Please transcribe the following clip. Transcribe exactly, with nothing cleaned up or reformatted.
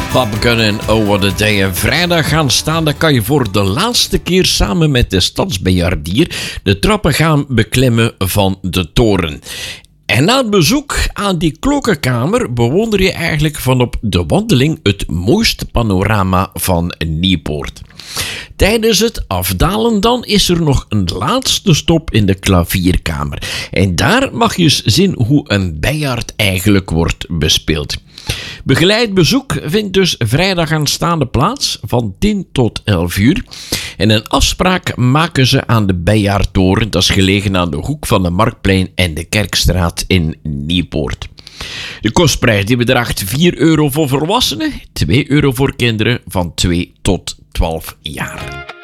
Popgun en Oh What a Day en vrijdag gaan staan. Dan kan je voor de laatste keer samen met de stadsbejaardier de trappen gaan beklimmen van de toren. En na het bezoek aan die klokkenkamer bewonder je eigenlijk van op de wandeling het mooiste panorama van Nieuwpoort. Tijdens het afdalen dan is er nog een laatste stop in de klavierkamer. En daar mag je eens zien hoe een bijaard eigenlijk wordt bespeeld. Begeleid bezoek vindt dus vrijdag aanstaande plaats van tien tot elf uur. En een afspraak maken ze aan de Bijaardtoren. Dat is gelegen aan de hoek van de Marktplein en de Kerkstraat in Nieuwpoort. De kostprijs die bedraagt vier euro voor volwassenen, twee euro voor kinderen van twee tot twaalf jaar.